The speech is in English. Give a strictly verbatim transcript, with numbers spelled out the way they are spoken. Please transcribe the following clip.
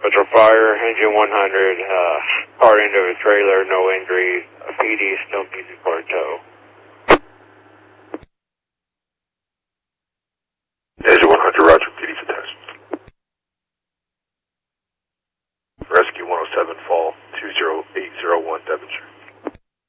Metro Fire, engine one hundred, uh, car into a trailer, no injury, a P D still needs a car tow. Engine one hundred, roger, P D's attached. Rescue one oh seven, fall two zero eight zero one, Devonshire.